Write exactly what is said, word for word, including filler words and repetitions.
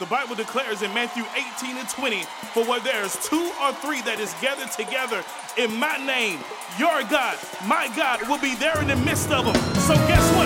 Bible declares in Matthew eighteen and twenty, for where there's two or three that is gathered together in my name, your God, my God, will be there in the midst of them. So guess what?